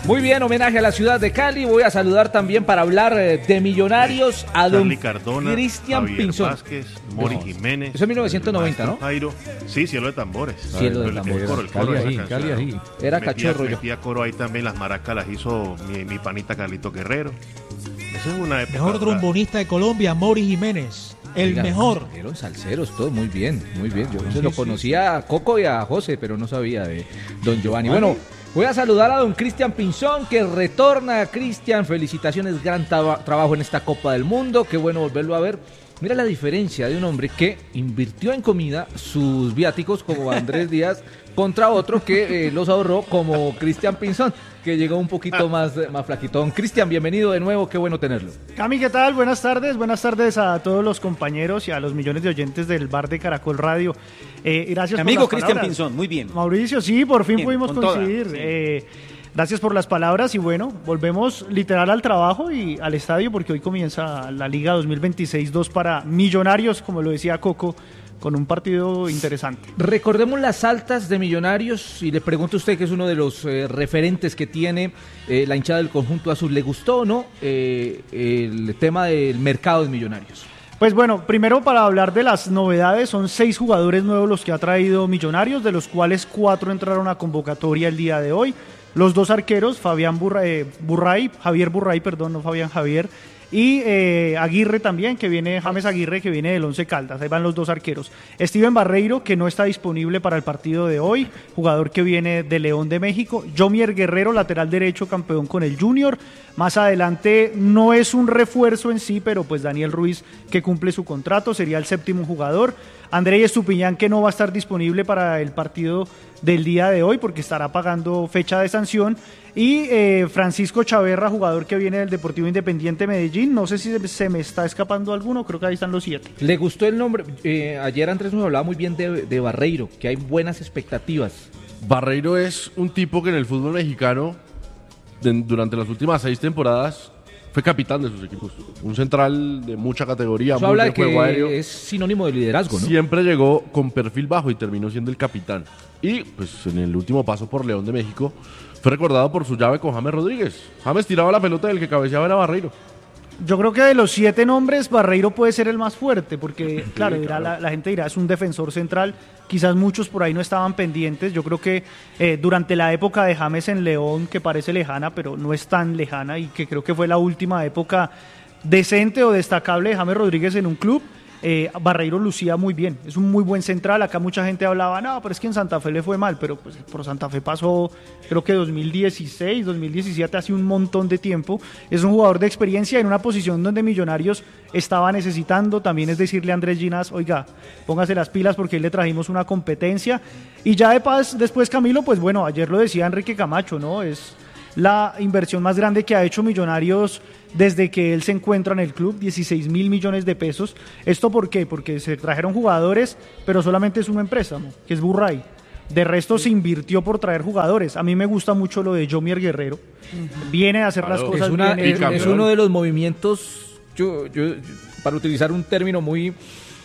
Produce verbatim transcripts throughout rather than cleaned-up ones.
Muy bien, homenaje a la ciudad de Cali. Voy a saludar también para hablar eh, de Millonarios a don Cristian Pinzón. Vázquez, Mori Jiménez. Eso es mil novecientos noventa, ¿no? Jairo. Sí, Cielo de Tambores. Cielo de Tambores. El coro, el coro Cali de ahí, esa Cali canción. ahí. Era Metía- cachorro yo. Metía coro ahí también, las maracas las hizo mi, mi panita Carlito Guerrero. Esa es una época. Mejor trombonista de Colombia, Mori Jiménez. El Oiga, mejor. Eran salseros, todo muy bien, muy bien. Yo se sí, lo sí. conocía a Coco y a José, pero no sabía de don Giovanni. Bueno, voy a saludar a don Cristian Pinzón, que retorna. Cristian, felicitaciones, gran taba- trabajo en esta Copa del Mundo. Qué bueno volverlo a ver. Mira la diferencia de un hombre que invirtió en comida sus viáticos, como Andrés Díaz, contra otro que eh, los ahorró, como Cristian Pinzón, que llegó un poquito más, más flaquitón. Cristian, bienvenido de nuevo, qué bueno tenerlo. Cami, ¿qué tal? Buenas tardes, buenas tardes a todos los compañeros y a los millones de oyentes del bar de Caracol Radio. Eh, gracias Mi amigo por las Cristian palabras. Pinzón, muy bien. Mauricio, sí, por fin Bien, pudimos con toda, coincidir. sí. Eh, gracias por las palabras y bueno, volvemos literal al trabajo y al estadio porque hoy comienza la Liga dos mil veintiséis dos para Millonarios, como lo decía Coco, con un partido interesante. Recordemos las altas de Millonarios y le pregunto a usted, que es uno de los eh, referentes que tiene eh, la hinchada del conjunto azul, ¿le gustó o no eh, el tema del mercado de Millonarios? Pues bueno, primero para hablar de las novedades, son seis jugadores nuevos los que ha traído Millonarios, de los cuales cuatro entraron a convocatoria el día de hoy. Los dos arqueros, Fabián Burray, eh, Burray Javier Burray, perdón, no Fabián Javier, y eh, Aguirre también, que viene, James Aguirre, que viene del Once Caldas. Ahí van los dos arqueros. Steven Barreiro, que no está disponible para el partido de hoy, jugador que viene de León de México. Jomier Guerrero, lateral derecho, campeón con el Junior. Más adelante no es un refuerzo en sí, pero pues Daniel Ruiz, que cumple su contrato, sería el séptimo jugador. Andrés Estupiñán, que no va a estar disponible para el partido del día de hoy porque estará pagando fecha de sanción. Y eh, Francisco Chaverra, jugador que viene del Deportivo Independiente Medellín. No sé si se, se me está escapando alguno, creo que ahí están los siete. ¿Le gustó el nombre? Eh, ayer Andrés nos hablaba muy bien de, de Barreiro, que hay buenas expectativas. Barreiro es un tipo que en el fútbol mexicano, de- durante las últimas seis temporadas, fue capitán de sus equipos. Un central de mucha categoría, Eso muy habla de de juego aéreo. que es sinónimo de liderazgo, ¿no? Siempre llegó con perfil bajo y terminó siendo el capitán. Y pues en el último paso por León de México fue recordado por su llave con James Rodríguez. James tiraba la pelota y el que cabeceaba era Barreiro. Yo creo que de los siete nombres, Barreiro puede ser el más fuerte, porque claro, dirá, la, la gente dirá, es un defensor central, quizás muchos por ahí no estaban pendientes. Yo creo que eh, durante la época de James en León, que parece lejana, pero no es tan lejana, y que creo que fue la última época decente o destacable de James Rodríguez en un club, eh, Barreiro lucía muy bien, es un muy buen central. Acá mucha gente hablaba, no, pero es que en Santa Fe le fue mal, pero pues por Santa Fe pasó, creo que dos mil dieciséis, dos mil diecisiete, hace un montón de tiempo. Es un jugador de experiencia en una posición donde Millonarios estaba necesitando. También es decirle a Andrés Ginás, oiga, póngase las pilas porque ahí le trajimos una competencia. Y ya de paz, después Camilo, pues bueno, ayer lo decía Enrique Camacho, ¿no? Es la inversión más grande que ha hecho Millonarios desde que él se encuentra en el club, dieciséis mil millones de pesos. ¿Esto por qué? Porque se trajeron jugadores, pero solamente es una empresa, ¿no? Que es Burray. De resto se invirtió por traer jugadores. A mí me gusta mucho lo de Jomier Guerrero. Viene a hacer Claro. las cosas Es, una- bien. es- campeón. es uno de los movimientos, yo, yo- para utilizar un término muy,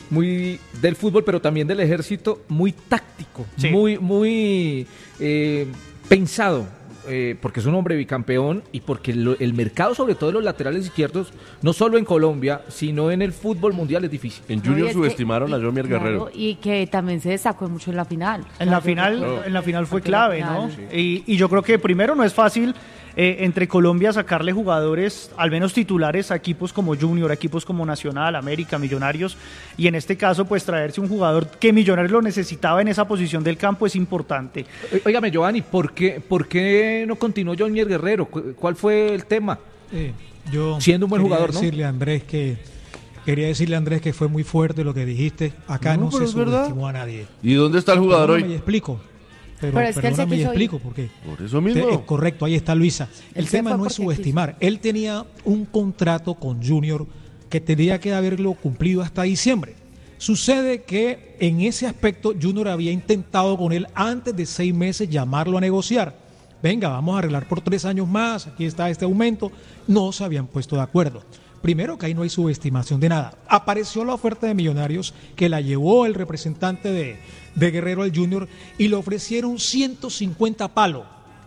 muy del fútbol, pero también del ejército, muy táctico, Sí. muy, muy eh, pensado. Eh, porque es un hombre bicampeón y porque lo- el mercado, sobre todo de los laterales izquierdos, no solo en Colombia, sino en el fútbol mundial, es difícil. En No, Junior y es que- subestimaron a y- Jomier claro, Guerrero. Y que también se destacó mucho en la final. En la O sea, yo final, recuerdo- en la final fue Porque la clave, ¿no? final- Y, y yo creo que primero no es fácil eh, entre Colombia sacarle jugadores, al menos titulares, a equipos como Junior, a equipos como Nacional, América, Millonarios, y en este caso pues traerse un jugador que Millonarios lo necesitaba en esa posición del campo es importante. O- Óigame, Giovanni, ¿por qué, ¿por qué no continuó Jomier Guerrero? ¿Cu- ¿Cuál fue el tema? Eh, yo Siendo un buen quería jugador, ¿no? decirle a Andrés que Quería decirle a Andrés que fue muy fuerte lo que dijiste. Acá No, no, pero se es verdad. subestimó a nadie. ¿Y dónde está el jugador Perdóname y hoy? explico. Pero, Pero es que él se perdóname y quiso ir. explico por qué. Por eso mismo. Te- eh, correcto, ahí está Luisa. Él El se tema fue no es porque subestimar. Él tenía un contrato con Junior que tenía que haberlo cumplido hasta diciembre. Sucede que en ese aspecto Junior había intentado con él antes de seis meses llamarlo a negociar. Venga, vamos a arreglar por tres años más, aquí está este aumento. No se habían puesto de acuerdo. Primero que ahí no hay subestimación de nada. Apareció la oferta de Millonarios que la llevó el representante de, de Guerrero al Junior y le ofrecieron ciento cincuenta palos.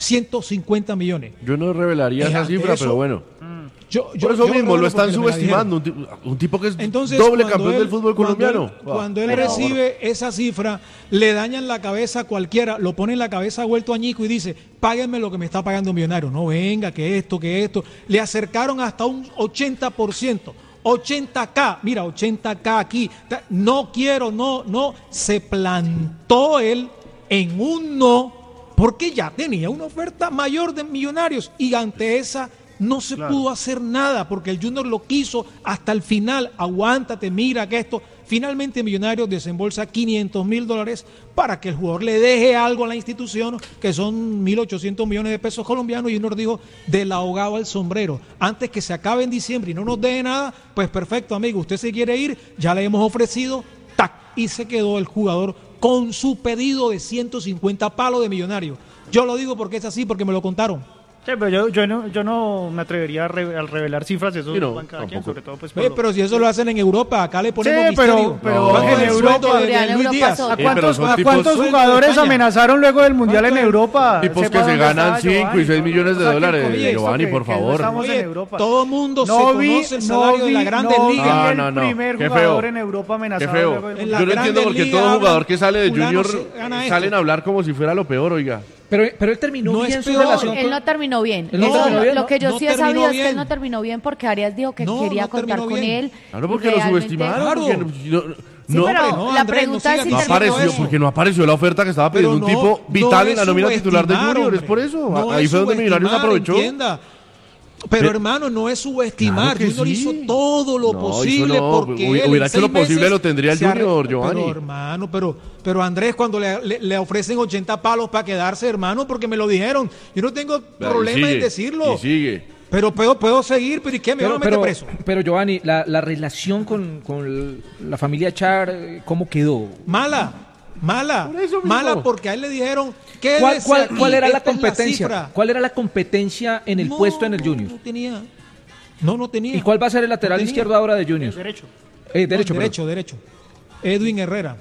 ciento cincuenta millones. Yo no revelaría Eh, esa ante cifra, eso- pero bueno. Yo, yo- Por eso yo mismo lo revelo están porque me la dijeron. subestimando. Un tipo, un tipo que es Entonces, doble cuando campeón él- del fútbol cuando colombiano. él- Cuando él Por favor. recibe esa cifra, le dañan la cabeza a cualquiera, lo pone en la cabeza vuelto añico y dice, páguenme lo que me está pagando Millonario. No, venga, que esto, que esto. Le acercaron hasta un ochenta por ciento. ochenta K, mira, ochenta K aquí. No quiero, no, no. Se plantó él en un no porque ya tenía una oferta mayor de Millonarios y ante esa no se Claro. pudo hacer nada porque el Junior lo quiso hasta el final. Aguántate, mira que esto. Finalmente Millonarios desembolsa quinientos mil dólares para que el jugador le deje algo a la institución, que son mil ochocientos millones de pesos colombianos, y Junior dijo, del ahogado al sombrero. Antes que se acabe en diciembre y no nos deje nada, pues perfecto, amigo, usted se quiere ir, ya le hemos ofrecido, tac, y se quedó el jugador con su pedido de ciento cincuenta palos de Millonarios. Yo lo digo porque es así, porque me lo contaron. Sí, pero yo, yo, no, yo no me atrevería a, re- a revelar cifras, eso Sí, no, lo van cada quien, tampoco. sobre todo pues por Ve, lo- pero si eso lo hacen en Europa, acá le ponemos Sí, pero- misterio. pero ¿Cuánto en es el Europa- sueldo de- de En Luis Europa Díaz? son- ¿A Sí, pero cuántos, son a tipos- cuántos sueldo de jugadores España. amenazaron luego del Mundial en ¿Cuánto es? Europa? Tipos Sepa que se dónde ganan está cinco y Giovanni, seis ¿no? millones de O sea, que dólares. con esto Giovanni, que- por que no favor. estamos Oye, en Europa. todo mundo No se vi- conoce el no salario de vi- las grandes no vi ligas. No, el no, no. primer Qué jugador feo. en Europa Qué amenazado feo. luego del En la Yo no Grandes entiendo por qué Ligas todo jugador hablan, que sale de fulano Junior se gana esto. salen a hablar como si fuera lo peor, oiga. Pero, pero él terminó No bien es su peor. relación Él con... no terminó bien. Él no Eso, terminó lo- bien, Lo ¿no? que yo No sí he terminó sabido es que bien. él no terminó bien porque Arias dijo que No, quería no contar terminó con bien. él. Claro, y porque lo realmente- subestimaron. Claro. Porque no, Sí, no, pero no, la Andrés, pregunta no es siga si no diciendo terminó apareció, eso. bien. porque no apareció la oferta que estaba pidiendo Pero un no, tipo vital no en la es nómina titular de subestimar, Junior. Es hombre. por eso. No Ahí es fue donde Millonarios subestimar, aprovechó. entienda. Pero Pero- hermano, no es subestimar. Claro que Junior sí. hizo todo lo No, posible hizo no, porque hubi- él hubiera en hecho lo seis posible, meses lo tendría el se arre- Junior, Giovanni. Pero hermano, pero, pero Andrés, cuando le, le- le ofrecen ochenta palos para quedarse, hermano, porque me lo dijeron. Yo no tengo Y problema sigue, en decirlo. Y sigue. Pero puedo, puedo seguir, pero ¿y qué? ¿Me van a meter pero, preso? pero Giovanni, la, la relación con, con la familia Char, eh, ¿cómo quedó? Mala, mala, Por eso mismo. mala porque a él le dijeron que ¿Cuál, cuál, cuál era la competencia? ¿Cuál era la competencia en el No, puesto en el Junior? No tenía. No, no tenía. ¿Y cuál va a ser el lateral No tenía. izquierdo ahora de Junior? Derecho. Eh, derecho, No, perdón. derecho, derecho. Edwin Herrera.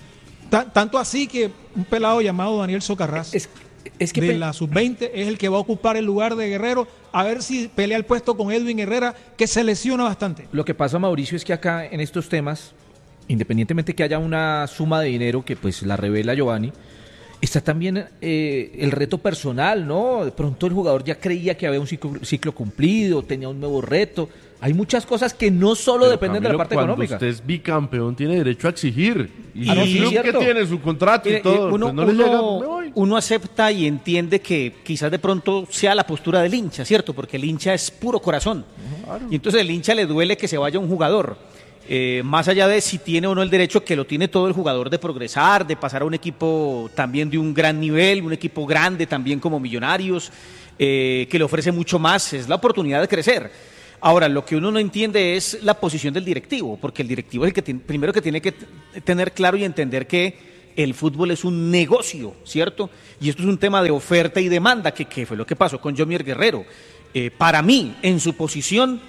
Ta- tanto así que un pelado llamado Daniel Socarrás Es, es que de pe- la sub veinte es el que va a ocupar el lugar de Guerrero, a ver si pelea el puesto con Edwin Herrera, que se lesiona bastante. lo que pasa, Mauricio, es que acá en estos temas, independientemente que haya una suma de dinero que pues la revela Giovanni, está también eh, el reto personal, ¿no? De pronto el jugador ya creía que había un ciclo, ciclo cumplido, tenía un nuevo reto. Hay muchas cosas que no solo Pero, dependen de la Camilo, parte cuando económica. usted es bicampeón, tiene derecho a exigir. Y Ah, no, el sí, club que cierto. tiene su contrato Mire, y todo, uno, pues no le uno- llega, me voy. uno acepta y entiende que quizás de pronto sea la postura del hincha, ¿cierto? Porque el hincha es puro corazón. Y entonces el hincha le duele que se vaya un jugador. Eh, más allá de si tiene o no el derecho, que lo tiene todo el jugador de progresar, de pasar a un equipo también de un gran nivel, un equipo grande también como Millonarios, eh, que le ofrece mucho más, es la oportunidad de crecer. Ahora, lo que uno no entiende es la posición del directivo, porque el directivo es el que tiene, primero que tiene que t- tener claro y entender que el fútbol es un negocio, ¿cierto? Y esto es un tema de oferta y demanda, que, que fue lo que pasó con Jomier Guerrero. Eh, para mí, en su posición,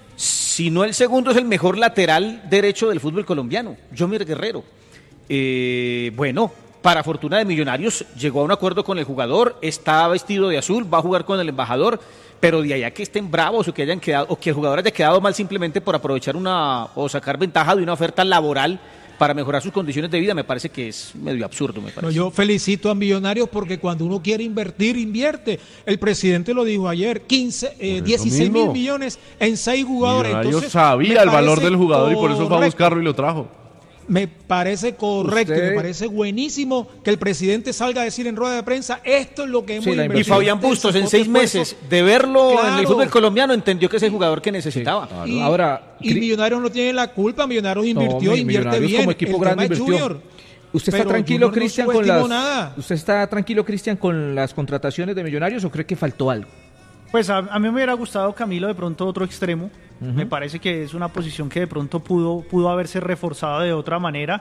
si no el segundo, es el mejor lateral derecho del fútbol colombiano, Jomier Guerrero. Eh, bueno, para fortuna de Millonarios, llegó a un acuerdo con el jugador, está vestido de azul, va a jugar con el embajador, pero de allá que estén bravos o que hayan quedado, o que el jugador haya quedado mal simplemente por aprovechar una o sacar ventaja de una oferta laboral para mejorar sus condiciones de vida, me parece que es medio absurdo, me No, parece. yo felicito a Millonarios porque cuando uno quiere invertir, invierte. El presidente lo dijo ayer, quince, eh, Por eso dieciséis mil mismo. millones en seis jugadores. Millonarios Entonces, sabía me el valor parece del jugador y por eso fue a correcto. buscarlo y lo trajo. Me parece correcto, Usted- me parece buenísimo que el presidente salga a decir en rueda de prensa, esto es lo que hemos Sí, la invertido. Y Fabián Ustedes, Bustos, en sus seis esfuerzos. meses de verlo en el Claro. fútbol colombiano, entendió que es el jugador que necesitaba. Claro. Y, Ahora, y Cri- Millonarios no tiene la culpa, Millonarios invirtió, mi- invierte Millonarios bien. como equipo El grande tema es invirtió. Junior. ¿Usted está Pero tranquilo, Junior no Cristian, con subestimó las nada. ¿Usted está tranquilo, Cristian, con las contrataciones de Millonarios o cree que faltó algo? Pues a, a mí me hubiera gustado, Camilo, de pronto otro extremo. Me parece que es una posición que de pronto pudo, pudo haberse reforzado de otra manera.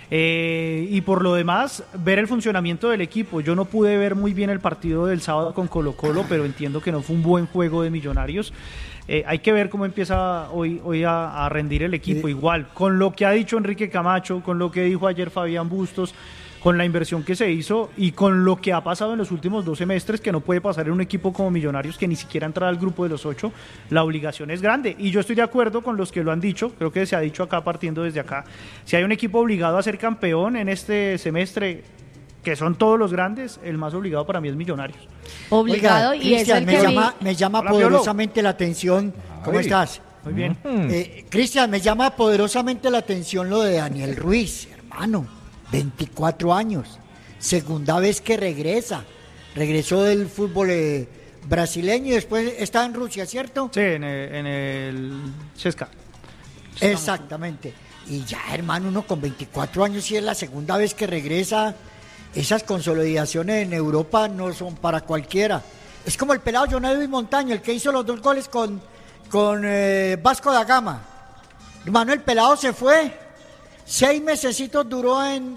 Eh, y por lo demás, ver el funcionamiento del equipo. Yo no pude ver muy bien el partido del sábado con Colo Colo, pero entiendo que no fue un buen juego de Millonarios. Eh, hay que ver cómo empieza hoy, hoy a, a rendir el equipo. Igual, con lo que ha dicho Enrique Camacho, con lo que dijo ayer Fabián Bustos, con la inversión que se hizo y con lo que ha pasado en los últimos dos semestres, que no puede pasar en un equipo como Millonarios que ni siquiera entra al grupo de los ocho, la obligación es grande. Y yo estoy de acuerdo con los que lo han dicho, creo que se ha dicho acá, partiendo desde acá, si hay un equipo obligado a ser campeón en este semestre, que son todos los grandes, el más obligado para mí es Millonarios. Obligado. Oiga, y es el Cristian, me que llama, me llama Hola, poderosamente la atención. ¿Cómo Ay. estás? Muy bien. Eh, Cristian, me llama poderosamente la atención lo de Daniel Ruiz, hermano, veinticuatro años, segunda vez que regresa, regresó del fútbol eh, brasileño y después está en Rusia, ¿cierto? Sí, en el, en el Chesca. Exactamente. Y ya, hermano, uno con veinticuatro años, si es la segunda vez que regresa, esas consolidaciones en Europa no son para cualquiera. Es como el pelado John Edwin Montaño, el que hizo los dos goles con, con eh, Vasco da Gama. Hermano, el pelado se fue, seis mesecitos duró en,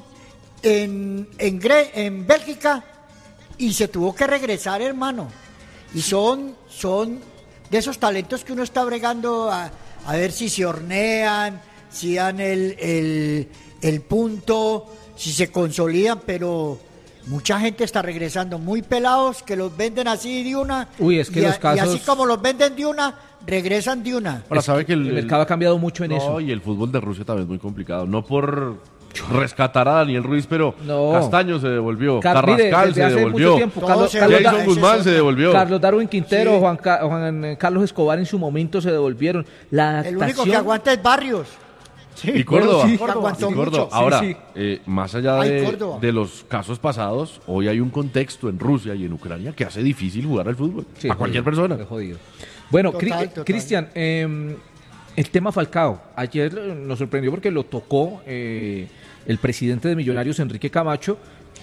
en, en, Gre- en Bélgica y se tuvo que regresar, hermano. Y son, son de esos talentos que uno está bregando a, a ver si se hornean, si dan el, el, el punto, si se consolidan, pero mucha gente está regresando muy pelados que los venden así de una. Uy, es que y, a- los casos- y así como los venden de una, regresan de una. Ahora, sabe que el, El mercado ha cambiado mucho en no, eso. y el fútbol de Rusia también es muy complicado. No por rescatar a Daniel Ruiz, pero No. Castaño se devolvió, Car- mire, Carrascal desde se hace devolvió, mucho tiempo, Todo Carlos, se Carlos, vuelve- Jason esa Guzmán es se otra. devolvió. Carlos Darwin Quintero, Sí. Juan, Ca- Juan eh, Carlos Escobar en su momento se devolvieron. La El adaptación, único que aguanta es Barrios. Y Córdoba. sí, aguantó Y Córdoba. mucho. Ahora, Sí, sí. eh, más allá Ay, de, Córdoba. de los casos pasados, hoy hay un contexto en Rusia y en Ucrania que hace difícil jugar al fútbol. Sí, a cualquier jodido, persona. es jodido. Bueno, Total, Cri- total. Cristian, eh, el tema Falcao. Ayer nos sorprendió porque lo tocó eh, el presidente de Millonarios, Enrique Camacho,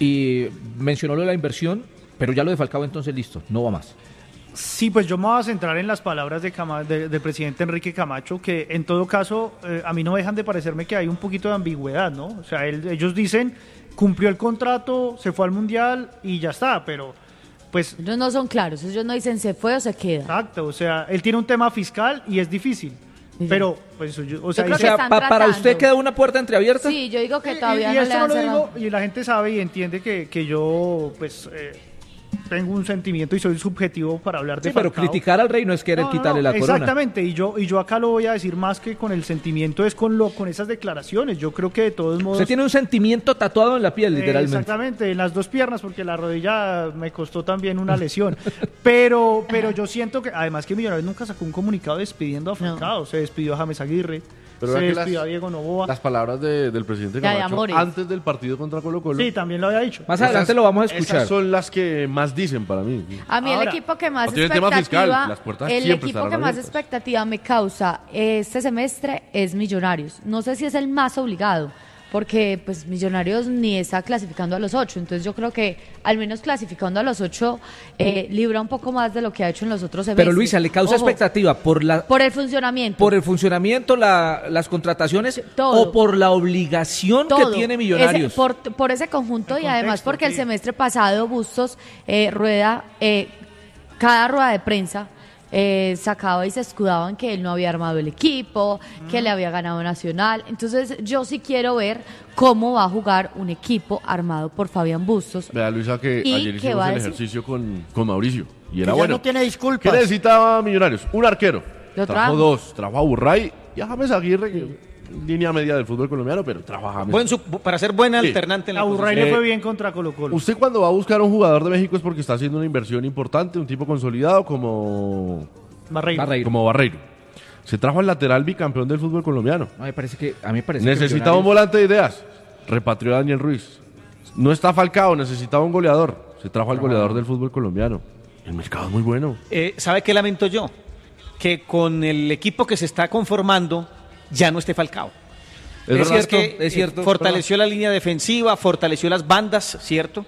y mencionó lo de la inversión, pero ya lo de Falcao entonces listo, no va más. Sí, pues yo me voy a centrar en las palabras de Cama- de- del presidente Enrique Camacho, que en todo caso eh, a mí no dejan de parecerme que hay un poquito de ambigüedad, ¿no? O sea, él- ellos dicen, cumplió el contrato, se fue al Mundial y ya está, pero pues Ellos no son claros, ellos no dicen se fue o se queda. exacto, o sea, él tiene un tema fiscal y es difícil, Sí. pero pues yo- o sea, creo O dice- que sea, están pa- para tratando. usted queda una puerta entreabierta. Sí, yo digo que Y- todavía y, y no esto le no han lo cerrado. digo y la gente sabe y entiende que, que yo pues eh, tengo un sentimiento y soy subjetivo para hablar de Sí, pero Falcao. criticar al rey no es querer No, no, quitarle no, la corona. exactamente, y yo y yo acá lo voy a decir más que con el sentimiento, es con lo con esas declaraciones. Yo creo que de todos modos Usted tiene un sentimiento tatuado en la piel, eh, literalmente. exactamente, en las dos piernas, porque la rodilla me costó también una lesión. pero pero yo siento que, además que Millonarios nunca sacó un comunicado despidiendo a Falcao, se despidió a James Aguirre, Pero se vea que despidió las- a Diego Novoa. Las palabras de- del presidente Ya, de Camacho amores. antes del partido contra Colo Colo. Sí, también lo había dicho. Más adelante lo vamos a escuchar. Esas son las que más dicen para mí. A mí Ahora, el equipo que más no tiene tema expectativa, fiscal, las puertas el siempre equipo estarán que más abiertas. expectativa me causa este semestre es Millonarios. No sé si es el más obligado, porque pues Millonarios ni está clasificando a los ocho, entonces yo creo que al menos clasificando a los ocho eh, libra un poco más de lo que ha hecho en los otros semestres. Pero Luisa, ¿le causa Ojo, expectativa por la por el funcionamiento. por el funcionamiento, la- las contrataciones Todo. o por la obligación Todo. que tiene Millonarios? Ese- por, por ese conjunto El y además contexto, porque el sí. semestre pasado Bustos eh, rueda, eh, cada rueda de prensa eh, sacaba y se escudaba en que él no había armado el equipo, que le había ganado Nacional. Entonces yo sí quiero ver cómo va a jugar un equipo armado por Fabián Bustos. Vea, Luisa, que ¿Y ayer qué hicimos va a el decir? ejercicio con, con Mauricio. Y Que era ya bueno. no tiene ¿Qué disculpas. necesitaba Millonarios? Un arquero. Lo trajo trajo. dos. Trajo a Burray y a James Aguirre, que línea media del fútbol colombiano, pero trajo a James. Buen su- para ser buena Sí. alternante en la A Burray posición. le Eh, fue bien contra Colo Colo. Usted cuando va a buscar a un jugador de México es porque está haciendo una inversión importante, un tipo consolidado como, Barreiro. Barreiro. como Barreiro. Se trajo al lateral bicampeón del fútbol colombiano. No, me parece que, a mí me parece que Necesitaba un Millonarios- volante de ideas. Repatrió a Daniel Ruiz. No está Falcao, necesitaba un goleador. Se trajo al goleador del fútbol colombiano. El mercado es muy bueno. Eh, ¿Sabe qué lamento yo? Que con el equipo que se está conformando ya no esté Falcao. Es Decías verdad. que es cierto, eh, fortaleció la línea defensiva, fortaleció las bandas, ¿cierto?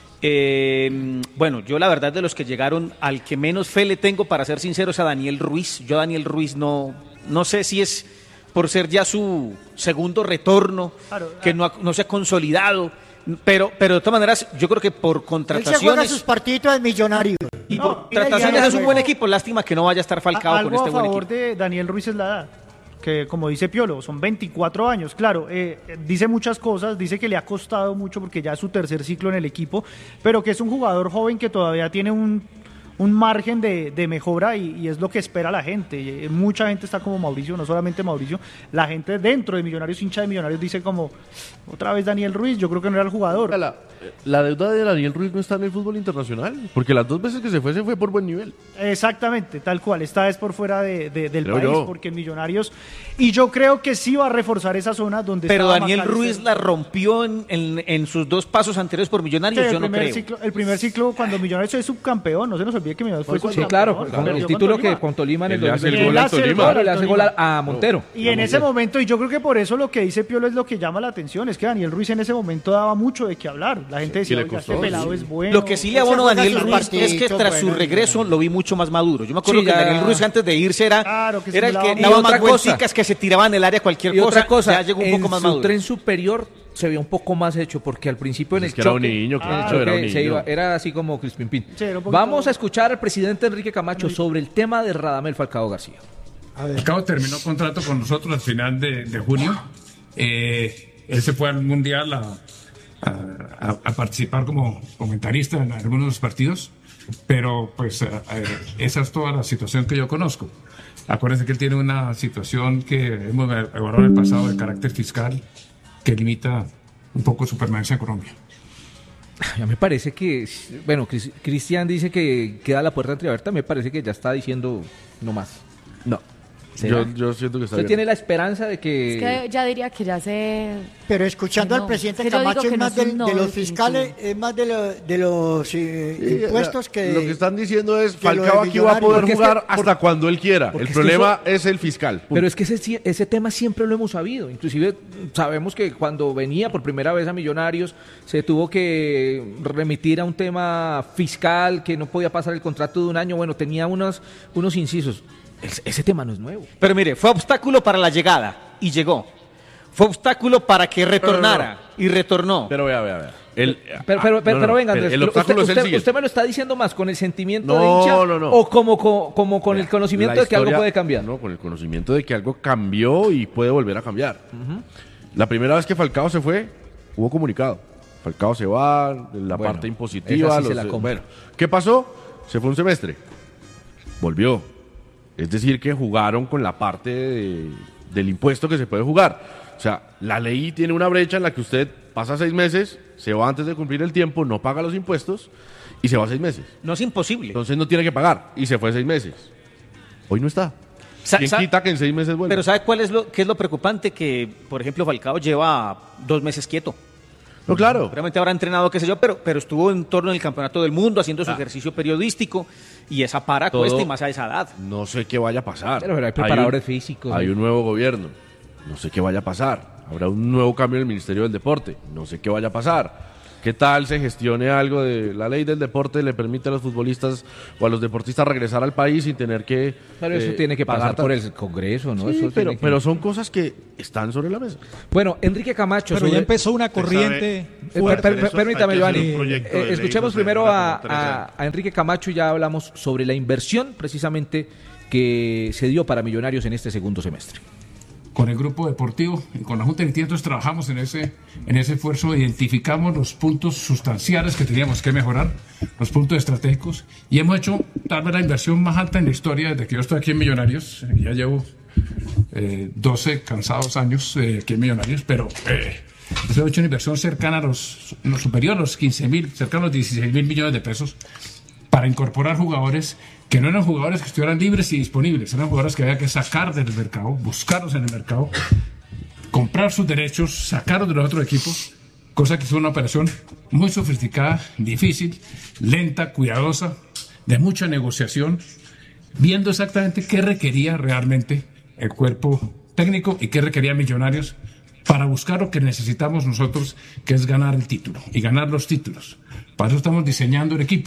Eh, bueno, yo la verdad de los que llegaron, al que menos fe le tengo, para ser sincero, es a Daniel Ruiz. Yo a Daniel Ruiz no, no sé si es por ser ya su segundo retorno, Claro, que no, ha- no se ha consolidado, pero, pero de todas maneras, yo creo que por Él se juega contrataciones sus partiditos en Millonarios. y No, por y el contrataciones día es un de buen hoy- equipo. Lástima que no vaya a estar Falcao A- algo con este a buen favor equipo. de Daniel Ruiz es la edad. que como dice Piolo, son veinticuatro años, claro, eh, dice muchas cosas, dice que le ha costado mucho porque ya es su tercer ciclo en el equipo, pero que es un jugador joven que todavía tiene un, un margen de, de mejora y, y es lo que espera la gente. Y, eh, mucha gente está como Mauricio, no solamente Mauricio, la gente dentro de Millonarios, hincha de Millonarios, dice como, otra vez Daniel Ruiz, yo creo que no era el jugador. La, la deuda de Daniel Ruiz no está en el fútbol internacional, porque las dos veces que se fue, se fue por buen nivel. Exactamente, tal cual, esta vez por fuera de, de, del Creo país, yo. porque en Millonarios, y yo creo que sí va a reforzar esa zona donde Pero estaba Daniel Macalister. Ruiz la rompió en, en, en sus dos pasos anteriores por Sí, Millonarios, el, yo no primer creo. ciclo, el primer ciclo cuando Millonarios es subcampeón, no se nos olvide que Millonarios fue Sí, subcampeón. claro, con el perdió título con que Tolima. con Tolima en el Él le hace el dos mil gol veinte. al Él hace el Tolima. gol Claro, le al hace Tolima. gol a, a Montero. Y en ese momento, y yo creo que por eso lo que dice Piolo es lo que llama la atención, es que Daniel Ruiz en ese momento daba mucho de qué hablar. La gente decía, y le oiga, costó, este pelado sí. es bueno. Lo que sí le Él se abono a juega Daniel sus Ruiz es que partiditos tras su buenos, regreso bueno. lo vi mucho más maduro. Yo me acuerdo Sí, que ya. Daniel Ruiz antes de irse era, Claro, que era el que simulaba daba mucho. más Y otra cosa. vuelticas, que se tiraba en el área cualquier Y cosa. otra cosa, ya llegó un en poco más su maduro. tren superior se veía un poco más hecho, porque al principio en Pues el es que era un choque, niño, en el claro, choque era un se niño. iba- era así como Crispin Pin. Sí, era un poquito- Vamos a escuchar al presidente Enrique Camacho sobre el tema de Radamel Falcao García. Falcao terminó contrato con nosotros al final de, de junio. Eh, él se fue al Mundial a, a, a- a participar como comentarista en algunos de los partidos, pero pues eh, eh, esa es toda la situación que yo conozco. Acuérdense que él tiene una situación que hemos evaluado en el pasado de carácter fiscal que limita un poco su permanencia en Colombia. Ya me parece que, bueno, Cris- Cristian dice que queda la puerta entreabierta, me parece que ya está diciendo no más. No. ¿Será? Yo, yo siento que está ¿Usted bien. tiene la esperanza de que... Es que ya diría que ya se... Pero escuchando No, al presidente es que yo digo Camacho que es no más es un del- no de los definitivo. fiscales, es más de, lo- de los eh, Sí, impuestos que... Lo que están diciendo es que lo de Falcao aquí va a poder Porque es que- jugar hasta cuando él quiera. porque El es que problema es el fiscal. punto. Pero es que ese, ese tema siempre lo hemos sabido. Inclusive sabemos que cuando venía por primera vez a Millonarios se tuvo que remitir a un tema fiscal, que no podía pasar el contrato de un año. Bueno, tenía unos, unos incisos. Es- ese tema no es nuevo. Pero mire, fue obstáculo para la llegada y llegó. Fue obstáculo para que retornara y retornó. Pero vea, vea, vea. El, Pero, ah, pero, no, pero, no, pero venga, el- Andrés, el usted, obstáculo es el usted- siguiente. usted me lo está diciendo más con el sentimiento No, de hincha no, no. o como, co- como con el La conocimiento de que algo historia- puede cambiar. No, con el conocimiento de que algo cambió y puede volver a cambiar. La primera vez que Falcao se fue, hubo comunicado. Falcao se va, la Bueno, parte impositiva. esa sí se los- la compro. bueno, ¿qué pasó? Se fue un semestre. Volvió. Es decir, que jugaron con la parte de- del impuesto que se puede jugar. O sea, la ley tiene una brecha en la que usted pasa seis meses, se va antes de cumplir el tiempo, no paga los impuestos y se va seis meses. No es imposible. Entonces no tiene que pagar y se fue seis meses. Hoy no está. Sa- ¿Quién sa- quita que en seis meses vuelva? Pero ¿sabe cuál es lo qué es lo preocupante? Que, por ejemplo, Falcao lleva dos meses quieto. No, claro. Seguramente habrá entrenado, qué sé yo, pero, pero estuvo en torno del campeonato del mundo haciendo su ejercicio periodístico y esa para Todo- cuesta y más a esa edad. No sé qué vaya a pasar. Pero, pero hay preparadores un- físicos, Hay ¿no? un nuevo gobierno. No sé qué vaya a pasar. Habrá un nuevo cambio en el Ministerio del Deporte. No sé qué vaya a pasar. ¿Qué tal se gestione algo de la ley del deporte? Le permite a los futbolistas o a los deportistas regresar al país sin tener que. Pero eso eh, tiene que pasar pagar por tan- el Congreso, ¿no? Sí, Eso pero, tiene que- pero son cosas que están sobre la mesa. Bueno, Enrique Camacho. Pero ya sobre- empezó una Usted corriente Eh, per- fuerte. per- hacer eso, permítame, hay que hacer Giovanni. un proyecto Eh, de ley, escuchemos eso se primero demora a, como tres a- años. a Enrique Camacho y ya hablamos sobre la inversión precisamente que se dio para Millonarios en este segundo semestre. Con el grupo deportivo y con la Junta de Directores trabajamos en ese, en ese esfuerzo, identificamos los puntos sustanciales que teníamos que mejorar, los puntos estratégicos, y hemos hecho tal vez la inversión más alta en la historia desde que yo estoy aquí en Millonarios. Ya llevo eh, doce cansados años eh, aquí en Millonarios, pero eh, hemos hecho una inversión cercana a los, los superior a los quince mil, cercana a los dieciséis mil millones de pesos para incorporar jugadores que no eran jugadores que estuvieran libres y disponibles, eran jugadores que había que sacar del mercado, buscarlos en el mercado, comprar sus derechos, sacarlos de los otros equipos, cosa que es una operación muy sofisticada, difícil, lenta, cuidadosa, de mucha negociación, viendo exactamente qué requería realmente el cuerpo técnico y qué requería Millonarios para buscar lo que necesitamos nosotros, que es ganar el título y ganar los títulos. Para eso estamos diseñando el equipo.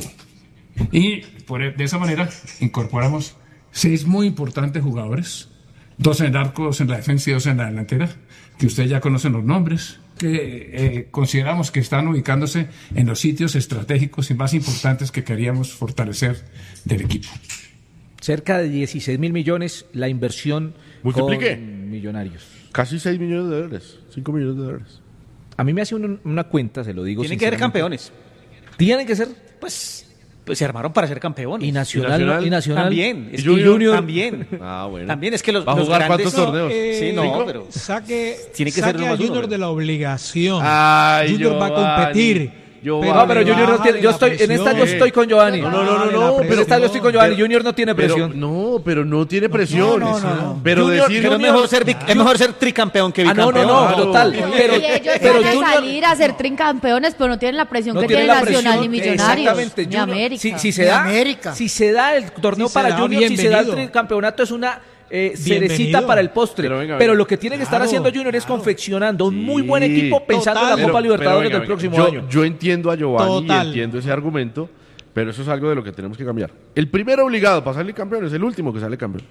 Y por, de esa manera incorporamos seis muy importantes jugadores, dos en el arco, dos en la defensa y dos en la delantera, que ustedes ya conocen los nombres, que eh, consideramos que están ubicándose en los sitios estratégicos y más importantes que queríamos fortalecer del equipo. Cerca de dieciséis mil millones la inversión Multiplique. con Millonarios. Casi seis millones de dólares, cinco millones de dólares. A mí me hace una, una cuenta, se lo digo Tienen que ser sinceramente. campeones. Tienen que ser. Pues, pues se armaron para ser campeones. Y Nacional, ¿Y Nacional? y Nacional También. Es ¿Y que Junior? También. Ah, bueno. También es que los, ¿Va a los jugar grandes... cuántos torneos? Sí, no, ¿Cinco? pero... Saque, Tiene que saque ser uno a más uno, Junior pero- de la obligación. Ay, Junior va a Giovanni, competir. Giovanni. No, pero Junior no tiene. Yo estoy, en esta yo estoy con Giovanni. No, no, no, no, Vale, no, la pero- En esta yo estoy con Giovanni. pero- Junior no tiene Pero, presión. no, pero no tiene presión. no, no, no. Pero Junior- decir pero es mejor ser, bic- es mejor ser tricampeón que Ah, no, bicampeón. no, no, Claro. total. Y Pero, y ellos pero van a Junior salir a ser trincampeones, pero no tienen la presión no que tiene tiene la Nacional presión. ni Millonarios, Exactamente. ni Junior, América. si, si se Ni da, América. si se da el torneo Si se para da, Junior, si se da el bienvenido. tricampeonato es una eh, cerecita Bienvenido. para el postre. Pero venga, Pero venga. lo que tiene que estar Claro, haciendo Junior es claro. confeccionando un muy Sí, buen equipo pensando total. en la Copa Pero- Libertadores pero del venga, próximo yo, año. Yo entiendo a Giovanni Total. y entiendo ese argumento, pero eso es algo de lo que tenemos que cambiar. El primero obligado para salir campeón es el último que sale campeón.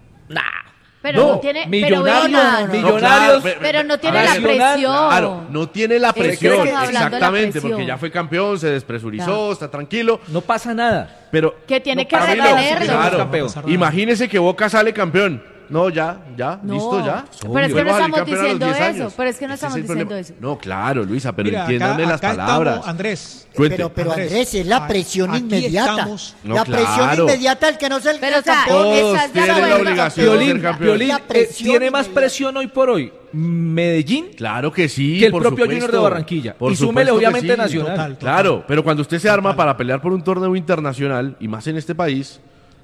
Pero no, No, tiene, Millonarios, pero venga, Millonarios, claro, pero no tiene Nacional, la presión. Claro, no tiene la Estamos presión, hablando de la exactamente, presión. porque ya fue campeón, se despresurizó, Claro. está tranquilo, no pasa nada. pero Que tiene No que pasa Camilo, nada, retenerlo. claro, campeón. imagínese que Boca sale campeón. No, ya, ya, No, listo, ya. pero es que Obvio. no Va a salir estamos campeón a los diciendo diez eso, años. pero es que no Ese estamos el diciendo problema. eso. No, claro, Luisa, pero Mira, entiéndame acá, las acá palabras. estamos, Andrés. Cuente. Pero, pero Andrés, Andrés, es la a- presión aquí inmediata. estamos. No, la presión claro. inmediata del que no es el Pero, o sea, campeón. Todos estás de tienen la acuerdo. obligación de Piolín, ser campeón. Piolín, La eh, presión tiene más inmediata. presión hoy por hoy Medellín Claro que sí, que el por propio supuesto. Junior de Barranquilla. Por Y súmele supuesto que obviamente sí. Nacional. Total, total. Claro, pero cuando usted se arma para pelear por un torneo internacional, y más en este país,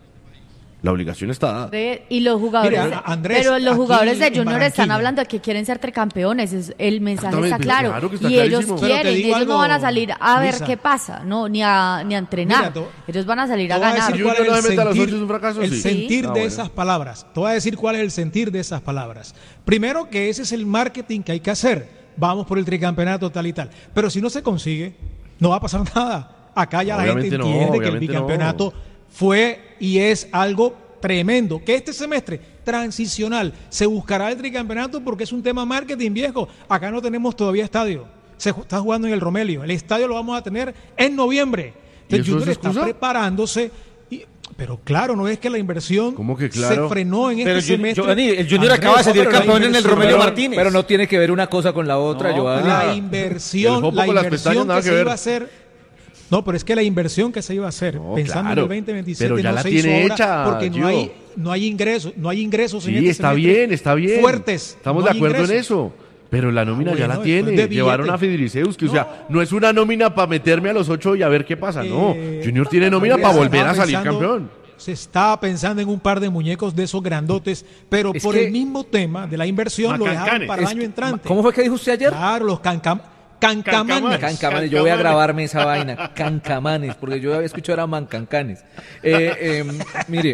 la obligación está dada. De- Y los jugadores, Mira, Andrés, pero los aquí jugadores de en Junior están Barranquilla. hablando de que quieren ser tricampeones, es- el mensaje está Exactamente, claro, claro que está y ellos clarísimo. Pero te quieren, digo ellos algo, no van a salir a ver Lisa. qué pasa, no, ni a, ni a entrenar, Mira, to- ellos van a salir Te a voy a ganar. decir Junior cuál es no el se mete a los sentir, ocho, es un fracaso, el sí. sentir Ah, de bueno. esas palabras. Te voy a decir cuál es el sentir de esas palabras. Primero que ese es el marketing que hay que hacer. Vamos por el tricampeonato tal y tal. Pero si no se consigue, no va a pasar nada. Acá ya la gente Obviamente no, entiende que el obviamente no. bicampeonato fue y es algo tremendo. Que este semestre transicional se buscará el tricampeonato porque es un tema marketing viejo. Acá no tenemos todavía estadio. Se ju- está jugando en el Romelio. El estadio lo vamos a tener en noviembre. ¿Y Entonces eso Junior es está excusa? preparándose. y- pero claro, no es que la inversión ¿Cómo que claro? se frenó en Pero este Jun- semestre. Giovanni, el Junior Andrés, acaba de salir pero la campeón en el inversión- Romelio pero, Martínez. pero no tiene que ver una cosa con la otra, No, Giovanni. La nada. El inversión, jopo la con las inversión pestañas, nada que que se ver. iba a hacer. No, pero es que la inversión que se iba a hacer, No, pensando claro, en el veinte veintisiete, pero ya no la se tiene hizo ahora hecha, porque no Gio. hay, no hay ingresos, no hay ingresos en Sí, este está semestre bien, está bien. fuertes. Estamos no de hay acuerdo en ingresos. eso. Pero la nómina Ah, ya bueno, la tiene. después de Llevaron billete. a Fidriceus, que o No. sea, no es una nómina para meterme a los ocho y a ver qué pasa. No, Eh, Junior tiene nómina se para estaba volver a salir pensando- campeón. Se estaba pensando en un par de muñecos de esos grandotes, pero Es por que- el mismo tema de la inversión lo dejaron Macancanes. para el Es año que- entrante. ¿Cómo fue que dijo usted ayer? Claro, los cancam cancamanes. Cancamanes. Cancamanes, yo voy a Cancamanes. grabarme esa vaina, cancamanes, porque yo había escuchado era mancancanes. Eh, eh, mire,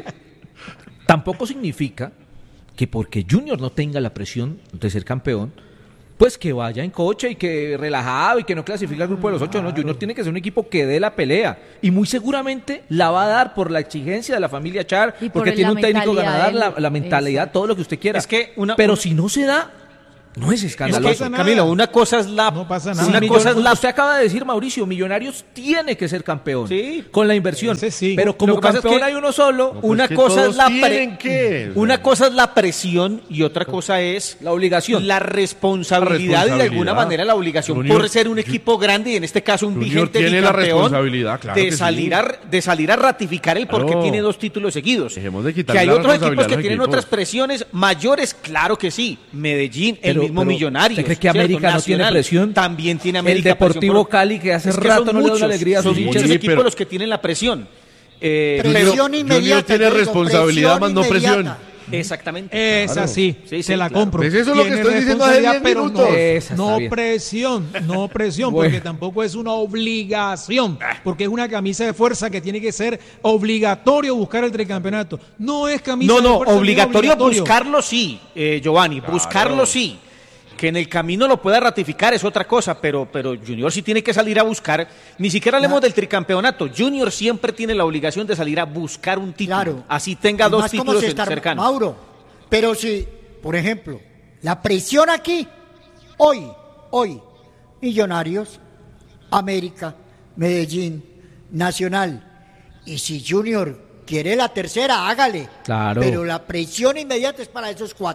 tampoco significa que porque Junior no tenga la presión de ser campeón, pues que vaya en coche y que relajado y que no clasifique al grupo de los ocho. No, Junior tiene que ser un equipo que dé la pelea y muy seguramente la va a dar por la exigencia de la familia Char, Y por porque la tiene un técnico mentalidad ganador, de la, él. la mentalidad, Exacto. todo lo que usted quiera. Es que una- Pero una- si no se da, no es Es escandaloso. que, pasa nada. Camilo, una cosa es la, No pasa nada. una Sí, cosa es Millon- la Usted acaba de decir, Mauricio, Millonarios tiene que ser campeón. Sí. Con la inversión. Ese sí. Pero como Lo que pasa es campeón que- hay uno solo, No, una pues que cosa todos es la tienen que. una cosa es la presión y otra cosa es la obligación. la responsabilidad, La y de alguna responsabilidad. manera la obligación Junior- por ser un equipo grande y en este caso un Junior vigente tiene la bicampeón, responsabilidad, claro de que sí. salir a de salir a ratificar el por qué Claro. tiene dos títulos seguidos. Dejemos de que quitarle hay la otros equipos responsabilidad que a los tienen equipos. otras presiones mayores, claro que sí. Medellín, el Pero- mismo pero, Millonarios. ¿usted cree que ¿cierto? América no tiene Nacional, presión? También tiene El América Deportivo presión por- Cali, que hace Es que rato son no le da una muchos, alegría a sus son hinchas. muchos Sí, equipos pero- los que tienen la presión. Eh, pero- Presión Junior inmediata. tiene yo digo, responsabilidad, más no inmediata. presión. Exactamente. Es así, Sí, sí, se la claro. compro. Pues eso es lo que Tiene estoy diciendo hace responsabilidad, diez pero minutos. no, Esa está no bien. presión, no presión, Bueno. porque tampoco es una obligación, porque es una camisa de fuerza que tiene que ser obligatorio buscar el tricampeonato. No es camisa No, de no, fuerza, ni obligatorio, obligatorio. buscarlo sí, eh, Giovanni, buscarlo sí. Que en el camino lo pueda ratificar es otra cosa, pero, pero Junior sí tiene que salir a buscar, ni siquiera hablemos del tricampeonato, Junior siempre tiene la obligación de salir a buscar un título, Claro. así tenga Y dos más como títulos se está- cercanos. Mauro, pero si, por ejemplo, la presión aquí, hoy, hoy, Millonarios, América, Medellín, Nacional, y si Junior quiere la tercera, hágale. Claro. Pero la presión inmediata es para esos cuatro.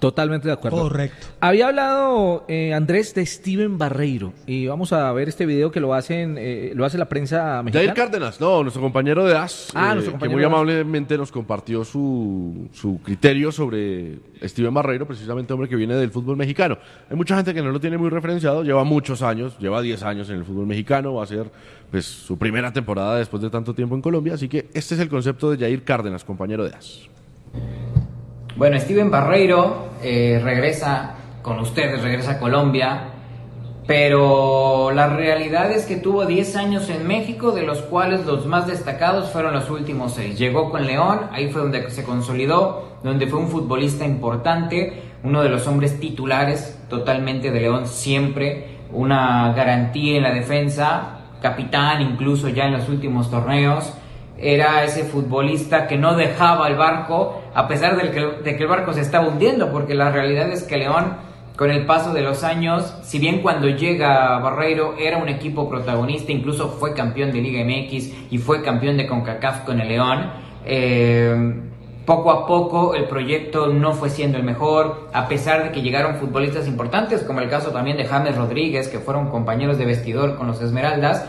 Totalmente de acuerdo. Correcto. Había hablado eh, Andrés de Steven Barreiro y vamos a ver este video que lo hacen, eh, lo hace la prensa mexicana. Jair Cárdenas, no, nuestro compañero de A S, Ah, eh, nuestro que compañero muy de A S. amablemente nos compartió su, su criterio sobre Steven Barreiro, precisamente hombre que viene del fútbol mexicano. Hay mucha gente que no lo tiene muy referenciado, lleva muchos años, lleva diez años en el fútbol mexicano, va a ser pues su primera temporada después de tanto tiempo en Colombia, así que este es el concepto de Jair Cárdenas, compañero de A S. Bueno, Steven Barreiro eh, regresa con ustedes, regresa a Colombia, pero la realidad es que tuvo diez años en México, de los cuales los más destacados fueron los últimos seis. Llegó con León, ahí fue donde se consolidó, donde fue un futbolista importante, uno de los hombres titulares totalmente de León siempre, una garantía en la defensa, capitán incluso ya en los últimos torneos. Era ese futbolista que no dejaba el barco, a pesar de que, de que el barco se estaba hundiendo, porque la realidad es que León, con el paso de los años, si bien cuando llega Barreiro era un equipo protagonista, incluso fue campeón de Liga M X y fue campeón de CONCACAF con el León, eh, poco a poco el proyecto no fue siendo el mejor, a pesar de que llegaron futbolistas importantes, como el caso también de James Rodríguez, que fueron compañeros de vestidor con los Esmeraldas.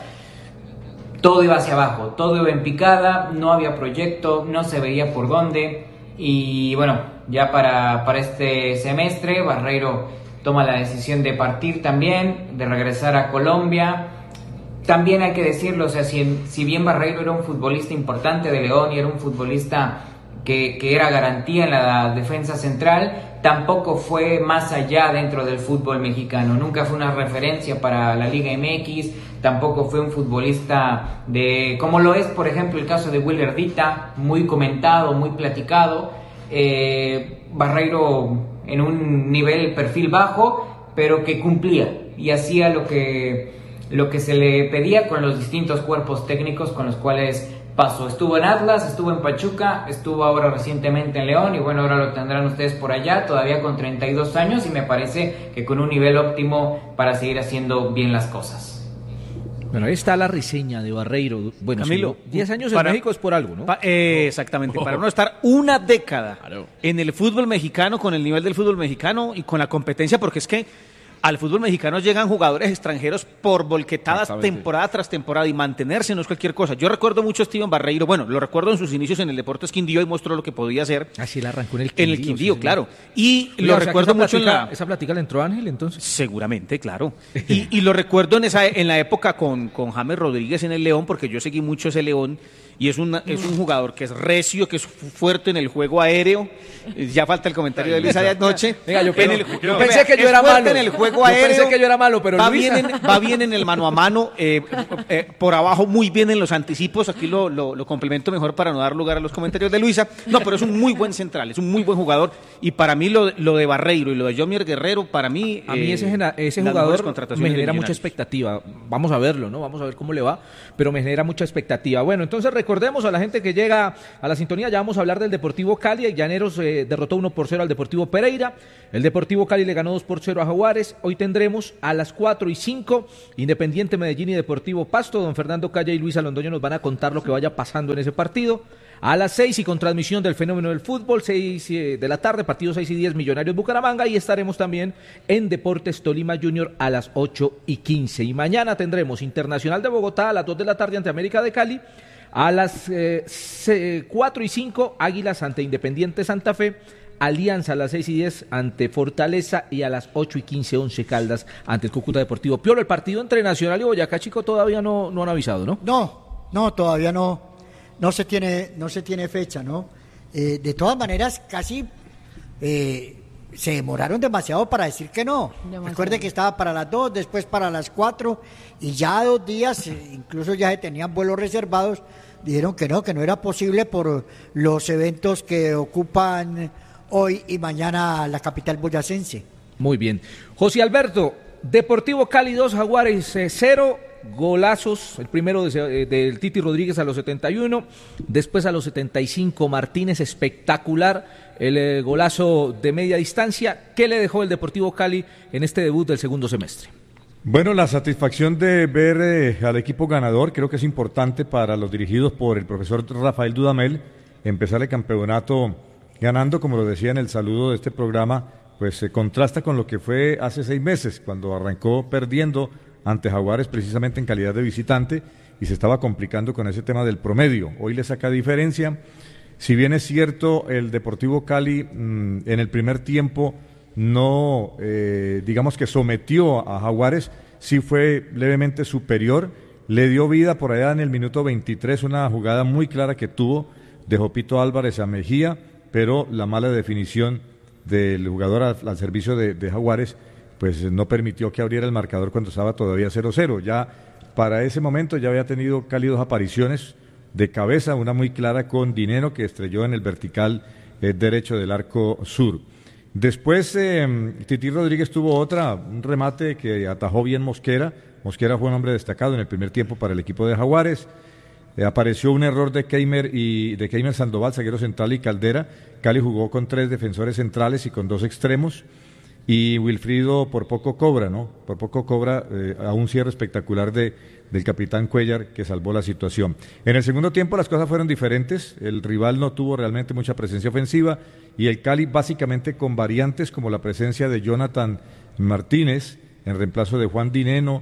Todo iba hacia abajo, todo iba en picada, no había proyecto, no se veía por dónde. Y bueno, ya para, para este semestre, Barreiro toma la decisión de partir también, de regresar a Colombia. También hay que decirlo, o sea, si, si bien Barreiro era un futbolista importante de León y era un futbolista que, que era garantía en la defensa central, tampoco fue más allá dentro del fútbol mexicano. Nunca fue una referencia para la Liga M X, tampoco fue un futbolista de, como lo es por ejemplo el caso de Willer Dita, muy comentado, muy platicado. eh, Barreiro en un nivel perfil bajo, pero que cumplía y hacía lo que, lo que se le pedía con los distintos cuerpos técnicos con los cuales pasó. Estuvo en Atlas, estuvo en Pachuca, estuvo ahora recientemente en León y bueno, ahora lo tendrán ustedes por allá, todavía con treinta y dos años y me parece que con un nivel óptimo para seguir haciendo bien las cosas. Bueno, ahí está la reseña de Barreiro. Bueno, Camilo, si diez años para- en México es por algo, ¿no? Pa- eh, exactamente, para no estar una década Claro. en el fútbol mexicano, con el nivel del fútbol mexicano y con la competencia, porque es que al fútbol mexicano llegan jugadores extranjeros por volquetadas Exactamente. temporada tras temporada y mantenerse no es cualquier cosa. Yo recuerdo mucho a Steven Barreiro, bueno, lo recuerdo en sus inicios en el Deportes Quindío y mostró lo que podía hacer Así él arrancó en el en Quindío. el Quindío, sí, claro. Y Oiga, lo o sea, que recuerdo esa mucho en plática- la... ¿Esa plática la entró Ángel entonces? Seguramente, claro. Y, y lo recuerdo en esa en la época con, con James Rodríguez en el León, porque yo seguí mucho ese León, y es, una, es un jugador que es recio, que es fu- fuerte en el juego aéreo. Eh, Ya falta el comentario de Luisa de anoche. Venga, yo, En pero- el- yo no, pensé vea, que yo es era fuerte malo. en el juego Yo aéreo. pensé que yo era malo, pero va Luisa- bien, en, va bien en el mano a mano, eh, eh, por abajo muy bien en los anticipos. Aquí lo, lo, lo complemento mejor para no dar lugar a los comentarios de Luisa. No, pero es un muy buen central, es un muy buen jugador. Y para mí lo, lo de Barreiro y lo de Jomier Guerrero, para mí... A mí eh, ese, gena- ese las mejores jugador me contrataciones de genera mucha Millonarios. expectativa. Vamos a verlo, ¿no? Vamos a ver cómo le va, pero me genera mucha expectativa. Bueno, entonces recordemos a la gente que llega a la sintonía, ya vamos a hablar del Deportivo Cali. Llaneros eh, derrotó uno por cero al Deportivo Pereira. El Deportivo Cali le ganó dos por cero a Jaguares. Hoy tendremos a las cuatro y cinco Independiente Medellín y Deportivo Pasto. Don Fernando Calle y Luisa Londoño nos van a contar lo que vaya pasando en ese partido. A las seis y con transmisión del fenómeno del fútbol, seis eh, de la tarde, partido seis y diez, Millonarios Bucaramanga, y estaremos también en Deportes Tolima Junior a las ocho y quince. Y mañana tendremos Internacional de Bogotá a las dos de la tarde ante América de Cali, a las eh, se- cuatro y cinco, Águilas ante Independiente Santa Fe, Alianza a las seis y diez ante Fortaleza y a las ocho y quince, Once Caldas ante el Cúcuta Deportivo. Piolo, el partido entre Nacional y Boyacá Chico todavía no, no han avisado, ¿no? No, no, todavía no, no se tiene, no se tiene fecha, ¿no? Eh, de todas maneras, casi eh, se demoraron demasiado para decir que no. Demasiado. Recuerde que estaba para las dos, después para las cuatro, y ya dos días, eh, incluso ya se tenían vuelos reservados, dijeron que no, que no era posible por los eventos que ocupan hoy y mañana la capital boyacense. Muy bien. José Alberto, Deportivo Cali dos, Jaguares eh, cero, golazos, el primero de, eh, del Titi Rodríguez a los setenta y uno, después a los setenta y cinco Martínez, espectacular el eh, golazo de media distancia. ¿Qué le dejó el Deportivo Cali en este debut del segundo semestre? Bueno, la satisfacción de ver eh, al equipo ganador creo que es importante para los dirigidos por el profesor Rafael Dudamel, empezar el campeonato ganando, como lo decía en el saludo de este programa, pues se contrasta con lo que fue hace seis meses, cuando arrancó perdiendo ante Jaguares precisamente en calidad de visitante y se estaba complicando con ese tema del promedio. Hoy le saca diferencia. Si bien es cierto, el Deportivo Cali mmm, en el primer tiempo no, eh, digamos que sometió a Jaguares, sí fue levemente superior, le dio vida por allá en el minuto veintitrés, una jugada muy clara que tuvo de Jopito Álvarez a Mejía, pero la mala definición del jugador al, al servicio de, de Jaguares, pues no permitió que abriera el marcador cuando estaba todavía cero cero. Ya para ese momento ya había tenido cálidos apariciones de cabeza, una muy clara con Dinero que estrelló en el vertical eh, derecho del arco sur. Después eh, Tití Rodríguez tuvo otra, un remate que atajó bien Mosquera. Mosquera fue un hombre destacado en el primer tiempo para el equipo de Jaguares. Eh, apareció un error de Keimer y de Keimer Sandoval, zaguero central, y Caldera. Cali jugó con tres defensores centrales y con dos extremos. Y Wilfrido por poco cobra, ¿no? Por poco cobra eh, a un cierre espectacular de, del capitán Cuellar, que salvó la situación. En el segundo tiempo las cosas fueron diferentes, el rival no tuvo realmente mucha presencia ofensiva y el Cali básicamente con variantes como la presencia de Jonathan Martínez en reemplazo de Juan Dineno,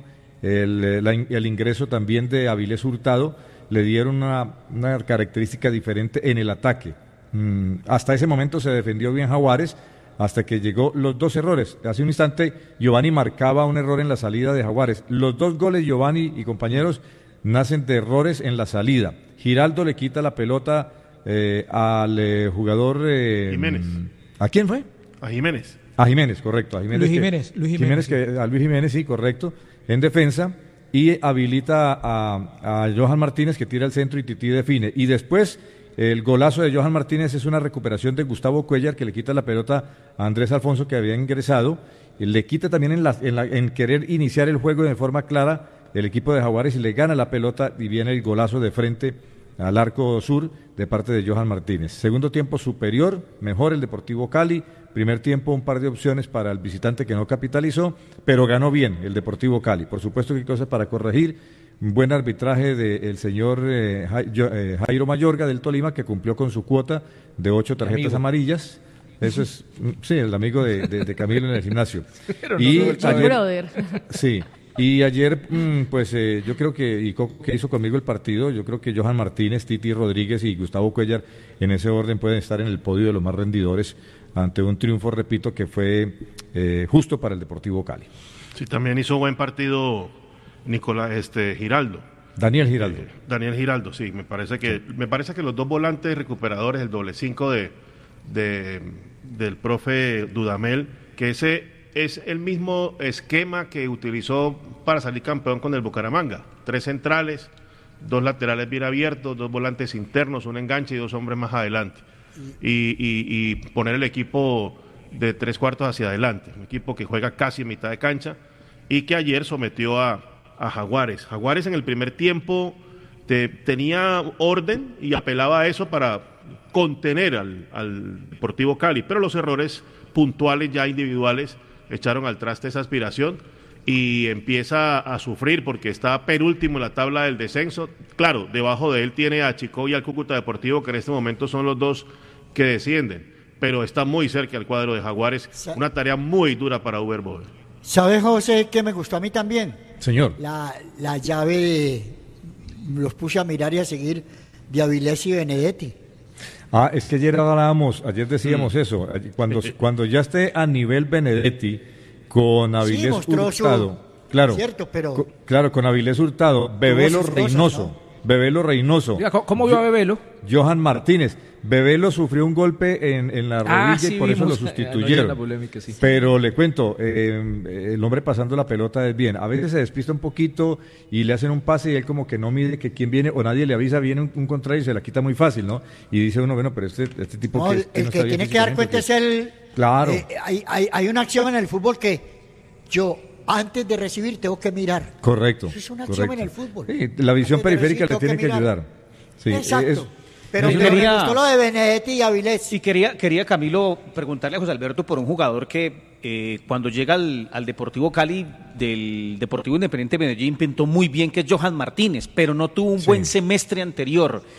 el, la, el ingreso también de Avilés Hurtado, le dieron una, una característica diferente en el ataque. Mm, hasta ese momento se defendió bien Jaguares, hasta que llegó los dos errores. Hace un instante Giovanni marcaba un error en la salida de Jaguares. Los dos goles, Giovanni y compañeros, nacen de errores en la salida. Giraldo le quita la pelota eh, al eh, jugador... Eh, Jiménez. ¿A quién fue? A Jiménez. A Jiménez, correcto. A Jiménez Luis que, Jiménez. Luis Jiménez, Jiménez que, a Luis Jiménez, sí, correcto, en defensa. Y habilita a, a Johan Martínez, que tira al centro y Tití define. Y después... el golazo de Johan Martínez es una recuperación de Gustavo Cuellar, que le quita la pelota a Andrés Alfonso, que había ingresado, y le quita también en, la, en, la, en querer iniciar el juego de forma clara el equipo de Jaguares, y le gana la pelota y viene el golazo de frente al arco sur de parte de Johan Martínez. Segundo tiempo superior, mejor el Deportivo Cali. Primer tiempo un par de opciones para el visitante que no capitalizó, pero ganó bien el Deportivo Cali. Por supuesto que hay cosas para corregir. Un buen arbitraje del señor eh, Jairo Mayorga del Tolima, que cumplió con su cuota de ocho tarjetas amigo. amarillas. Eso es, sí, el amigo de, de, de Camilo en el gimnasio. Pero y no ayer, brother. Sí, y ayer, pues eh, yo creo que, y que hizo conmigo el partido, yo creo que Johan Martínez, Tití Rodríguez y Gustavo Cuellar, en ese orden pueden estar en el podio de los más rendidores ante un triunfo, repito, que fue eh, justo para el Deportivo Cali. Sí, también hizo buen partido Nicolás este Giraldo. Daniel Giraldo. Eh, Daniel Giraldo, sí, me parece que sí. me parece que los dos volantes recuperadores, el doble cinco de, de del profe Dudamel, que ese es el mismo esquema que utilizó para salir campeón con el Bucaramanga. Tres centrales, dos laterales bien abiertos, dos volantes internos, un enganche y dos hombres más adelante. Y, y, y poner el equipo de tres cuartos hacia adelante, un equipo que juega casi en mitad de cancha y que ayer sometió a a Jaguares. Jaguares en el primer tiempo te, tenía orden y apelaba a eso para contener al, al Deportivo Cali, pero los errores puntuales ya individuales echaron al traste esa aspiración y empieza a sufrir porque está penúltimo en la tabla del descenso. Claro, debajo de él tiene a Chico y al Cúcuta Deportivo, que en este momento son los dos que descienden, pero está muy cerca al cuadro de Jaguares, una tarea muy dura para Uber Boder. ¿Sabes, José, que me gustó a mí también? Señor. La, la llave, de, los puse a mirar y a seguir, de Avilés y Benedetti. Ah, es que ayer hablábamos, ayer decíamos mm. eso, cuando, cuando ya esté a nivel Benedetti con Avilés sí, Hurtado, su, claro, cierto, pero co, claro, con Avilés Hurtado, Bebelo Reynoso, ¿no? Bebelo Reynoso. Mira, ¿cómo vio a Bebelo? Johan Martínez. Bebelo sufrió un golpe en, en la rodilla ah, sí, y por vimos, eso lo sustituyeron. No, polémica, sí. Pero le cuento, eh, el hombre pasando la pelota es bien. A veces se despista un poquito y le hacen un pase y él como que no mide que quién viene o nadie le avisa, viene un, un contrario y se la quita muy fácil, ¿no? Y dice uno, bueno, pero este, este tipo no, que... El, que el no que tiene que dar cuenta que... es el... Claro. Eh, hay, hay, hay una acción en el fútbol que yo... antes de recibir tengo que mirar. Correcto. Eso es una correcto. acción en el fútbol. Sí, la visión antes periférica le tiene que, que ayudar. Sí, exacto. Es, pero yo me quería, gustó lo de Benedetti y Avilés. Y quería, quería Camilo preguntarle a José Alberto por un jugador que eh, cuando llega al, al Deportivo Cali del Deportivo Independiente Medellín pintó muy bien, que es Johan Martínez, pero no tuvo un sí. buen semestre anterior.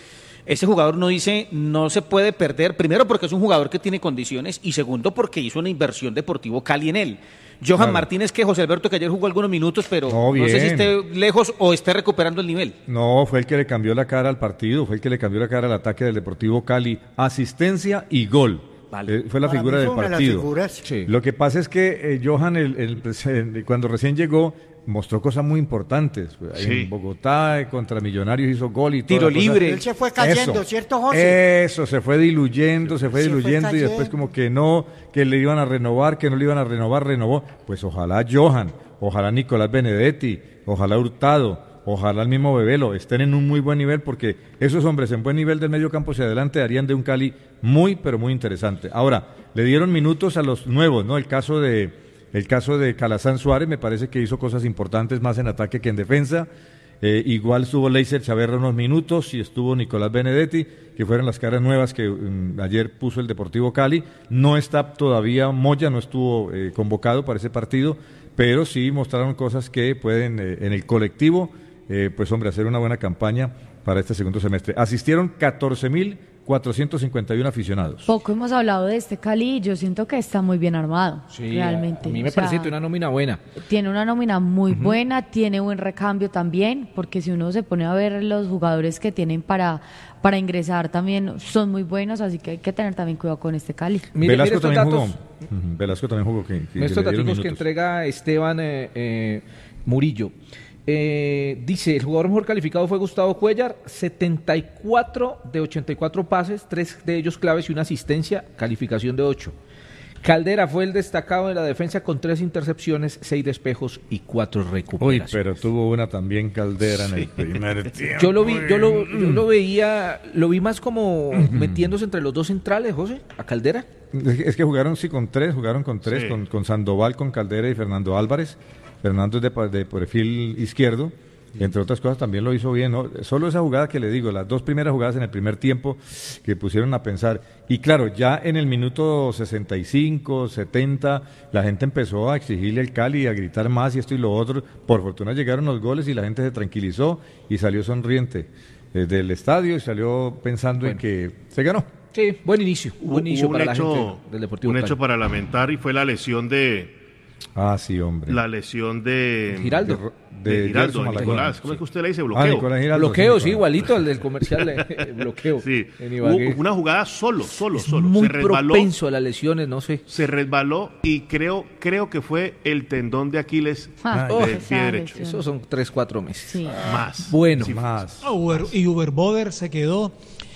ese jugador no dice, no se puede perder, primero porque es un jugador que tiene condiciones y segundo porque hizo una inversión Deportivo Cali en él. Johan Claro. Martínez, que José Alberto, que ayer jugó algunos minutos, pero No, no, sé si bien. esté lejos o esté recuperando el nivel. No, fue el que le cambió la cara al partido, fue el que le cambió la cara al ataque del Deportivo Cali. Asistencia y gol. Vale. Eh, fue la Para figura mí del fue una de las partido. figuras. Sí. Lo que pasa es que eh, Johan, el, el- cuando recién llegó, mostró cosas muy importantes. Sí. En Bogotá, eh, contra Millonarios, hizo gol y toda Tiro la cosa. libre. Él se fue cayendo, Eso. ¿cierto, José? Eso, se fue diluyendo, se fue Se fue diluyendo y después cayendo. como que no, que le iban a renovar, que no le iban a renovar, renovó. Pues ojalá Johan, ojalá Nicolás Benedetti, ojalá Hurtado, ojalá el mismo Bebelo estén en un muy buen nivel porque esos hombres en buen nivel del medio campo hacia adelante darían de un Cali muy, pero muy interesante. Ahora, le dieron minutos a los nuevos, ¿no? El caso de, el caso de Calazán Suárez me parece que hizo cosas importantes más en ataque que en defensa. Eh, igual estuvo Leiser Chaverra unos minutos y estuvo Nicolás Benedetti, que fueron las caras nuevas que um, ayer puso el Deportivo Cali. No está todavía Moya, no estuvo eh, convocado para ese partido, pero sí mostraron cosas que pueden eh, en el colectivo, eh, pues hombre, hacer una buena campaña para este segundo semestre. Asistieron catorce mil cuatrocientos cincuenta y uno aficionados. Poco hemos hablado de este Cali y yo siento que está muy bien armado, Sí, realmente. a mí me O sea, parece que tiene una nómina buena. Tiene una nómina muy buena, tiene buen recambio también, porque si uno se pone a ver los jugadores que tienen para, para ingresar también son muy buenos, así que hay que tener también cuidado con este Cali. Mire, mire Velasco estos también datos, jugó. Ujú, Velasco también jugó. Que, que estos le dieron datos que minutos. entrega Esteban eh, eh, Murillo. Eh, dice, el jugador mejor calificado fue Gustavo Cuellar, setenta y cuatro de ochenta y cuatro pases, tres de ellos claves y una asistencia, calificación de ocho. Caldera fue el destacado de la defensa con tres intercepciones, seis despejos y cuatro Uy, recuperaciones. pero tuvo una también Caldera en el primer tiempo. Yo lo vi, yo lo, yo lo veía, lo vi más como metiéndose entre los dos centrales, José, a Caldera. Es que, es que jugaron sí con tres, jugaron con tres, Sí. con, con Sandoval, con Caldera y Fernando Álvarez. Fernando es de, pa- de perfil izquierdo, y entre otras cosas también lo hizo bien, ¿no? Solo esa jugada que le digo, las dos primeras jugadas en el primer tiempo que pusieron a pensar. Y claro, ya en el minuto sesenta y cinco, setenta, la gente empezó a exigirle al Cali, a gritar más y esto y lo otro. Por fortuna llegaron los goles y la gente se tranquilizó y salió sonriente eh, del estadio y salió pensando en que se ganó. Sí, buen inicio, Hubo- buen inicio hubo un para la hecho- gente del Deportivo Un Cali. hecho para lamentar y fue la lesión de Ah, sí, hombre. la lesión de Giraldo. De- de, de Giraldo, Gerson de Malagón. Nicolás. ¿Cómo es que usted le dice? Ah, Bloqueo. Nicolás Giraldo, Bloqueo, sí, Nicolás. igualito al del comercial, eh, bloqueo. Sí, en Ibagué. hubo una jugada solo, solo, Es solo. muy se resbaló, propenso a las lesiones, no sé. se resbaló y creo, creo que fue el tendón de Aquiles Ah, del esa pie derecho. lesión. Esos son tres, cuatro meses. Sí. Más. Bueno, Más. Ah, Uber- y Uber Boder se quedó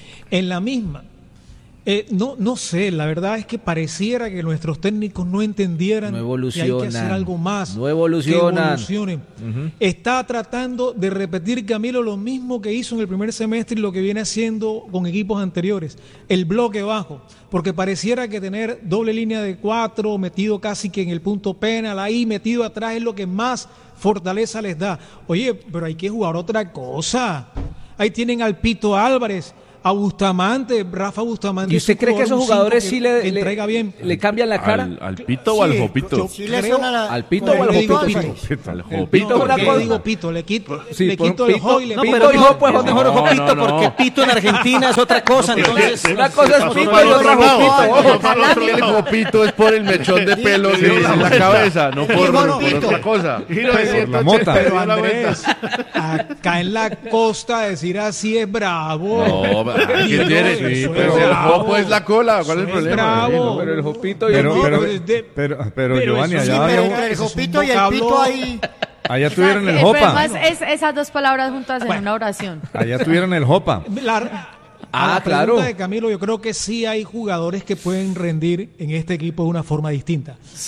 en la misma. Eh, no, no sé, la verdad es que pareciera que nuestros técnicos no entendieran No que hay evolucionan, que hacer algo más. no evolucionan. que evolucionen. Está tratando de repetir, Camilo, lo mismo que hizo en el primer semestre y lo que viene haciendo con equipos anteriores, el bloque bajo, porque pareciera que tener doble línea de cuatro, metido casi que en el punto penal, ahí metido atrás es lo que más fortaleza les da. Oye, pero hay que jugar otra cosa. Ahí tienen al Pito Álvarez, a Bustamante, Rafa Bustamante. ¿y usted es un cree que esos un jugadores cinco sí que- le, que le- entrega bien? le cambian la cara? ¿Al, al pito o al Sí, jopito? yo- Sí le creo- suena la- al pito con o al el jopito. Álvarez. Al El jopito. pito es ¿Por una qué cosa. digo Pito? Le quito, Sí, le por quito un el pito- jo y le no, pongo pero el hijo, jo. pues, No, mejor No, Jopito, no, no. porque Pito en Argentina es otra cosa, entonces... Una cosa es pasó pito para y el otra otro lado. jopito. Pasó ojo. para el otro El lado. jopito es por el mechón de pelo Sí, sí, en la la vuelta. cabeza, no por, Dijo, no, por Pito. otra cosa. Giro de ciento la ochenta, mota. dio Pero la vuelta. Andrés, acá en la costa decir así es bravo. No, ¿qué Digo, tiene? eso es Pero el bravo. jopo es la cola, ¿cuál es el Eso es problema? bravo. Sí, ¿no? Pero el jopito y Pero, No, pero, pero es de- pero, pero, pero Giovanni, eso Sí, allá, pero había- entre el Eso es un jopito y el vocablo- pito ahí. allá O sea, tuvieron el el Jopa. problema es, es esas dos palabras juntas en Bueno. una oración. Allá tuvieron el Jopa. La- Ah, a la claro. pregunta de Camilo, yo creo que sí hay jugadores que pueden rendir en este equipo de una forma distinta.